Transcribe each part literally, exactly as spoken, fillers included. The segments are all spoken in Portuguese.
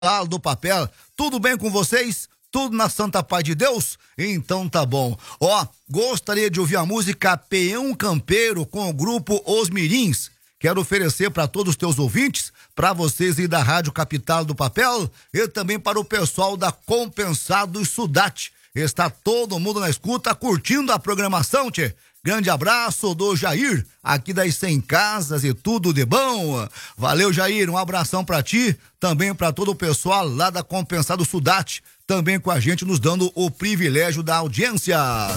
do papel. Tudo bem com vocês? Tudo na santa paz de Deus? Então tá bom. Ó, gostaria de ouvir a música Peão Campeiro com o grupo Os Mirins. Quero oferecer para todos os teus ouvintes, para vocês aí da Rádio Capital do Papel e também para o pessoal da Compensados Sudate. Está todo mundo na escuta, curtindo a programação, tchê. Grande abraço do Jair, aqui das cem Casas e tudo de bom. Valeu, Jair, um abração pra ti, também pra todo o pessoal lá da Compensado Sudate, também com a gente nos dando o privilégio da audiência.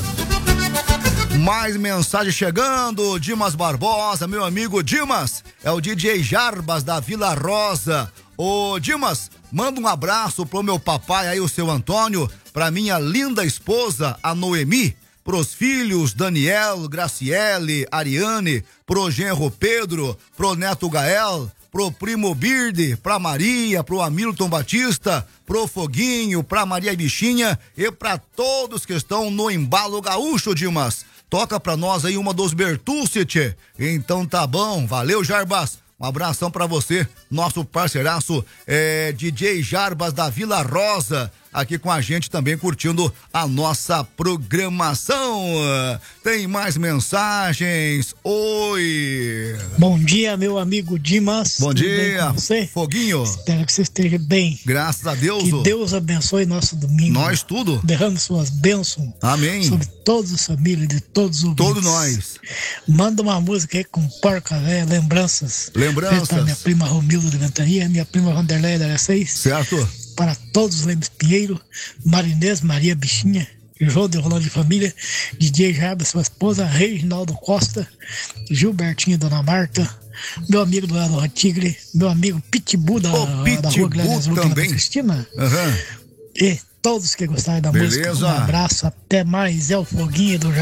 Mais mensagem chegando, Dimas Barbosa, meu amigo Dimas, é o D J Jarbas da Vila Rosa. Ô Dimas, manda um abraço pro meu papai aí, o seu Antônio, pra minha linda esposa, a Noemi, pros filhos Daniel, Graciele, Ariane, pro genro Pedro, pro neto Gael, pro primo Birde, pra Maria, pro Hamilton Batista, pro Foguinho, pra Maria Bichinha e pra todos que estão no embalo gaúcho, Dimas. Toca pra nós aí uma dos Bertucci, tchê. Então tá bom, valeu, Jarbas. Um abração pra você, nosso parceiraço é, D J Jarbas da Vila Rosa, aqui com a gente também curtindo a nossa programação. Tem mais mensagens? Oi! Bom dia, meu amigo Dimas. Bom Tudo dia, bem com você? Foguinho. Espero que você esteja bem. Graças a Deus. Que Deus abençoe nosso domingo. Nós tudo. Derrame suas bênçãos. Amém. Sobre todas as famílias de todos os ouvintes. Todos nós. Manda uma música aí com Porca Véia, Lembranças. Lembranças. Para minha prima Romilda de Ventania, minha prima Vanderleia da seis. Certo. Para todos os Lemos Pinheiro, Marinês, Maria Bichinha, João de Rolando de Família, D J Jarbas, sua esposa, Reginaldo Costa, Gilbertinho, Dona Marta, meu amigo do Elo Tigre, meu amigo Pitbull da, oh, da Rua Glória Azul, também. Cristina, uhum. E todos que gostaram da Beleza. música, um abraço, até mais, é o Foguinho do